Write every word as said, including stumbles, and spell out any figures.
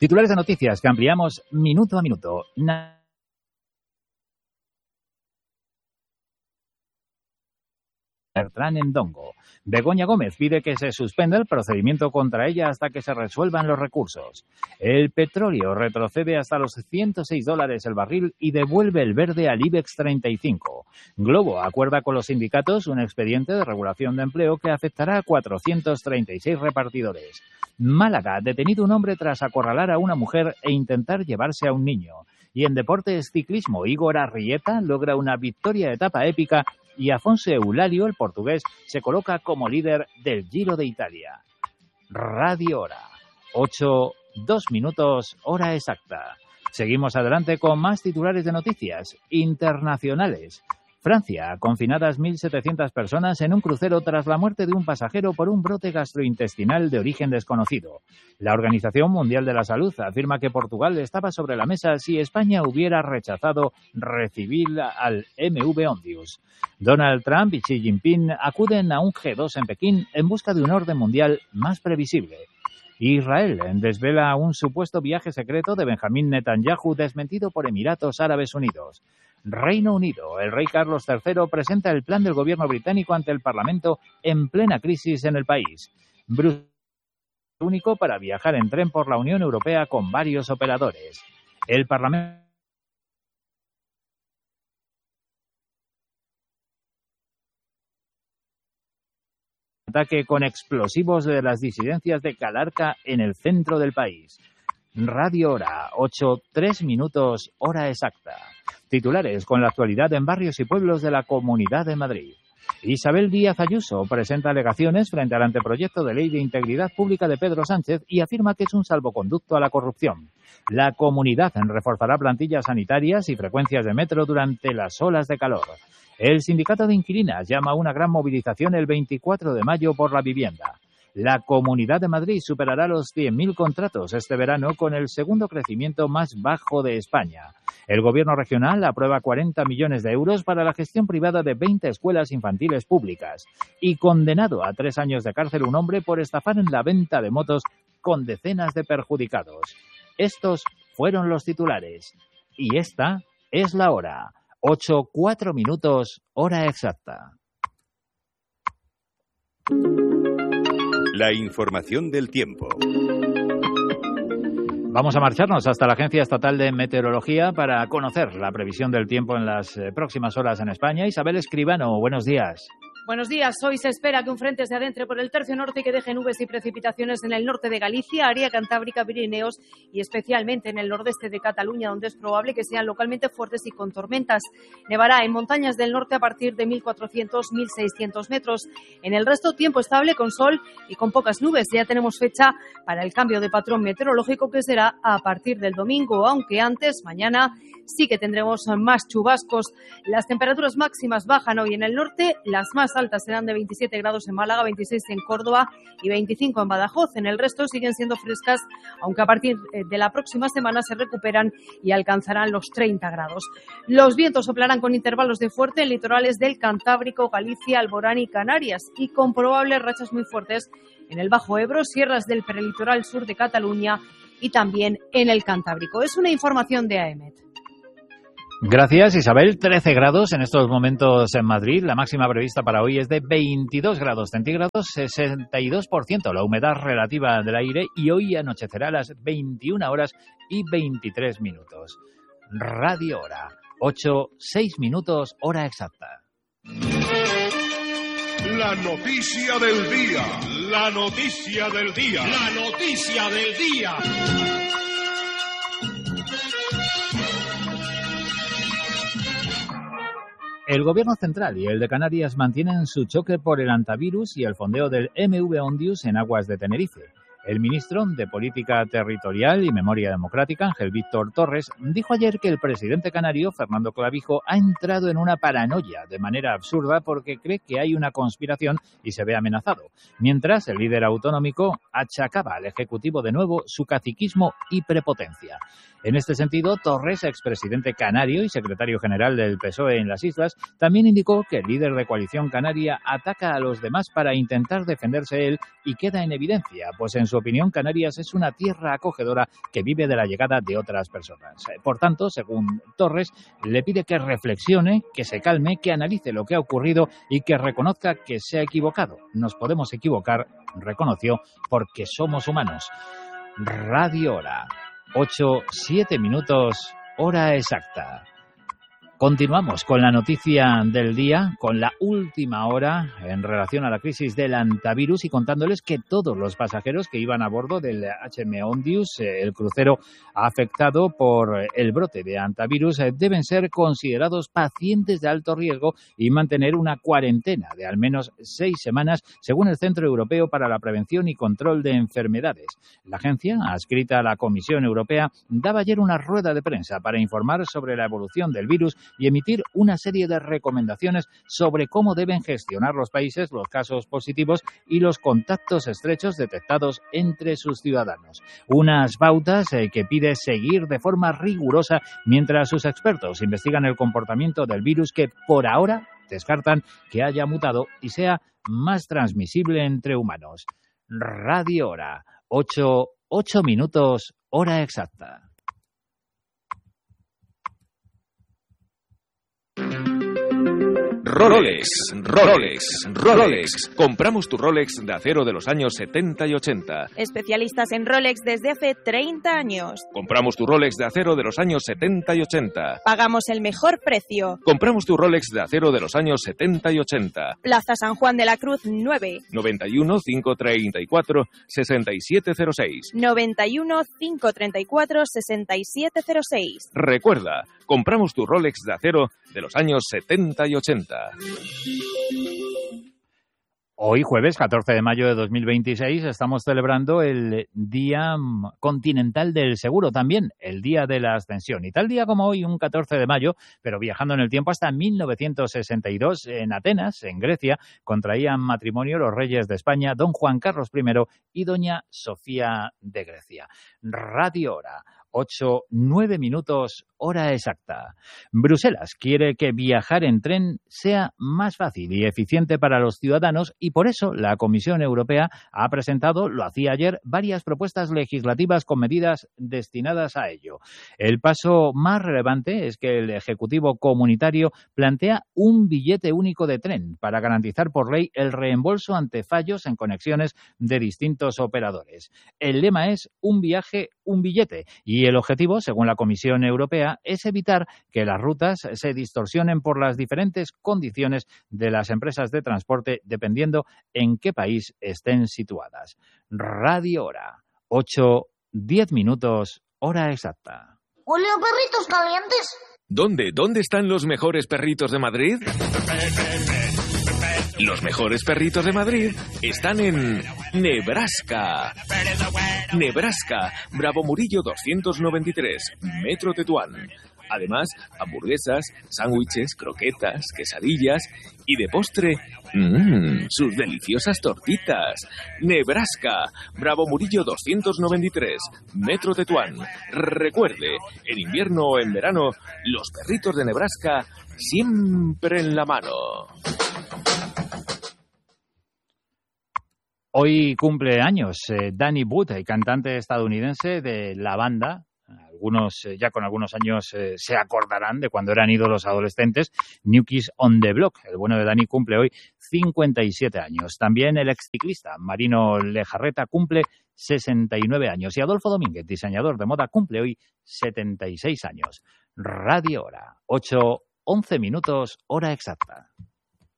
Titulares de noticias que ampliamos minuto a minuto. Na- Bertrán Endongo. Begoña Gómez pide que se suspenda el procedimiento contra ella hasta que se resuelvan los recursos. El petróleo retrocede hasta los ciento seis dólares el barril y devuelve el verde al IBEX treinta y cinco. Globo acuerda con los sindicatos un expediente de regulación de empleo que afectará a cuatrocientos treinta y seis repartidores. Málaga, detenido un hombre tras acorralar a una mujer e intentar llevarse a un niño. Y en deportes ciclismo, Igor Arrieta logra una victoria de etapa épica y Afonso Eulario, el portugués, se coloca como líder del Giro de Italia. Radio Hora, ocho, dos minutos, hora exacta. Seguimos adelante con más titulares de noticias internacionales. Francia, confinadas mil setecientas personas en un crucero tras la muerte de un pasajero por un brote gastrointestinal de origen desconocido. La Organización Mundial de la Salud afirma que Portugal estaba sobre la mesa si España hubiera rechazado recibir al M V Ondius. Donald Trump y Xi Jinping acuden a un G dos en Pekín en busca de un orden mundial más previsible. Israel desvela un supuesto viaje secreto de Benjamín Netanyahu desmentido por Emiratos Árabes Unidos. Reino Unido. El rey Carlos tercero presenta el plan del gobierno británico ante el Parlamento en plena crisis en el país. Bruselas único para viajar en tren por la Unión Europea con varios operadores. El Parlamento ataque con explosivos de las disidencias de Calarca en el centro del país. Radio Hora, ocho, tres minutos, hora exacta. Titulares con la actualidad en barrios y pueblos de la Comunidad de Madrid. Isabel Díaz Ayuso presenta alegaciones frente al anteproyecto de ley de integridad pública de Pedro Sánchez y afirma que es un salvoconducto a la corrupción. La Comunidad reforzará plantillas sanitarias y frecuencias de metro durante las olas de calor. El sindicato de inquilinas llama a una gran movilización el veinticuatro de mayo por la vivienda. La Comunidad de Madrid superará los cien mil contratos este verano con el segundo crecimiento más bajo de España. El Gobierno regional aprueba cuarenta millones de euros para la gestión privada de veinte escuelas infantiles públicas. Y condenado a tres años de cárcel un hombre por estafar en la venta de motos con decenas de perjudicados. Estos fueron los titulares. Y esta es la hora. Ocho, cuatro minutos, hora exacta. La información del tiempo. Vamos a marcharnos hasta la Agencia Estatal de Meteorología para conocer la previsión del tiempo en las próximas horas en España. Isabel Escribano, buenos días. Buenos días. Hoy se espera que un frente se adentre por el tercio norte y que deje nubes y precipitaciones en el norte de Galicia, área cantábrica, Pirineos y especialmente en el nordeste de Cataluña, donde es probable que sean localmente fuertes y con tormentas. Nevará en montañas del norte a partir de mil cuatrocientos a mil seiscientos metros. En el resto, tiempo estable con sol y con pocas nubes. Ya tenemos fecha para el cambio de patrón meteorológico que será a partir del domingo, aunque antes, mañana, sí que tendremos más chubascos. Las temperaturas máximas bajan hoy en el norte, las más altas serán de veintisiete grados en Málaga, veintiséis en Córdoba y veinticinco en Badajoz. En el resto siguen siendo frescas, aunque a partir de la próxima semana se recuperan y alcanzarán los treinta grados. Los vientos soplarán con intervalos de fuerte en litorales del Cantábrico, Galicia, Alborán y Canarias y con probables rachas muy fuertes en el Bajo Ebro, sierras del prelitoral sur de Cataluña y también en el Cantábrico. Es una información de AEMET. Gracias, Isabel. trece grados en estos momentos en Madrid. La máxima prevista para hoy es de veintidós grados centígrados, sesenta y dos por ciento la humedad relativa del aire y hoy anochecerá a las veintiuna horas y veintitrés minutos. Radio Hora, ocho, seis minutos, hora exacta. La noticia del día. La noticia del día. La noticia del día. El Gobierno central y el de Canarias mantienen su choque por el antivirus y el fondeo del M V Ondius en aguas de Tenerife. El ministro de Política Territorial y Memoria Democrática, Ángel Víctor Torres, dijo ayer que el presidente canario, Fernando Clavijo, ha entrado en una paranoia de manera absurda porque cree que hay una conspiración y se ve amenazado. Mientras, el líder autonómico achacaba al Ejecutivo de nuevo su caciquismo y prepotencia. En este sentido, Torres, expresidente canario y secretario general del P S O E en las islas, también indicó que el líder de Coalición Canaria ataca a los demás para intentar defenderse él y queda en evidencia, pues en su su opinión, Canarias es una tierra acogedora que vive de la llegada de otras personas. Por tanto, según Torres, le pide que reflexione, que se calme, que analice lo que ha ocurrido y que reconozca que se ha equivocado. Nos podemos equivocar, reconoció, porque somos humanos. Radio Hora, ocho, siete minutos, hora exacta. Continuamos con la noticia del día, con la última hora en relación a la crisis del hantavirus y contándoles que todos los pasajeros que iban a bordo del H M Ondius, el crucero afectado por el brote de hantavirus, deben ser considerados pacientes de alto riesgo y mantener una cuarentena de al menos seis semanas, según el Centro Europeo para la Prevención y Control de Enfermedades. La agencia, adscrita a la Comisión Europea, daba ayer una rueda de prensa para informar sobre la evolución del virus y emitir una serie de recomendaciones sobre cómo deben gestionar los países los casos positivos y los contactos estrechos detectados entre sus ciudadanos. Unas pautas eh, que pide seguir de forma rigurosa mientras sus expertos investigan el comportamiento del virus que por ahora descartan que haya mutado y sea más transmisible entre humanos. Radio Hora, ocho, ocho minutos, hora exacta. Rolex, Rolex, Rolex. Compramos tu Rolex de acero de los años setenta y ochenta. Especialistas en Rolex desde hace treinta años. Compramos tu Rolex de acero de los años setenta y ochenta. Pagamos el mejor precio. Compramos tu Rolex de acero de los años setenta y ochenta. Plaza San Juan de la Cruz nueve. noventa y uno, quinientos treinta y cuatro, sesenta y siete cero seis. noventa y uno, quinientos treinta y cuatro, sesenta y siete cero seis. Recuerda, compramos tu Rolex de acero de los años setenta y ochenta. Hoy, jueves catorce de mayo de dos mil veintiséis, estamos celebrando el Día Continental del Seguro, también el Día de la Ascensión. Y tal día como hoy, un catorce de mayo, pero viajando en el tiempo hasta mil novecientos sesenta y dos, en Atenas, en Grecia, contraían matrimonio los reyes de España, don Juan Carlos primero y doña Sofía de Grecia. Radio Hora, ocho, nueve minutos, hora exacta. Bruselas quiere que viajar en tren sea más fácil y eficiente para los ciudadanos y por eso la Comisión Europea ha presentado, lo hacía ayer, varias propuestas legislativas con medidas destinadas a ello. El paso más relevante es que el Ejecutivo Comunitario plantea un billete único de tren para garantizar por ley el reembolso ante fallos en conexiones de distintos operadores. El lema es un viaje, un billete y el objetivo, según la Comisión Europea, es evitar que las rutas se distorsionen por las diferentes condiciones de las empresas de transporte dependiendo en qué país estén situadas. Radio Hora, ocho, diez minutos, hora exacta. ¡Hola, perritos calientes! ¿Dónde? ¿Dónde están los mejores perritos de Madrid? Los mejores perritos de Madrid están en Nebraska. Nebraska, Bravo Murillo doscientos noventa y tres, Metro Tetuán. Además, hamburguesas, sándwiches, croquetas, quesadillas y de postre, mmm, sus deliciosas tortitas. Nebraska, Bravo Murillo doscientos noventa y tres, Metro Tetuán. Recuerde, en invierno o en verano, los perritos de Nebraska siempre en la mano. Hoy cumple años eh, Danny Wood, el cantante estadounidense de la banda. Algunos, eh, ya con algunos años, eh, se acordarán de cuando eran ídolos adolescentes. New Kids on the Block. El bueno de Danny cumple hoy cincuenta y siete años. También el exciclista Marino Lejarreta cumple sesenta y nueve años. Y Adolfo Domínguez, diseñador de moda, cumple hoy setenta y seis años. Radio Hora, ocho, once minutos, hora exacta.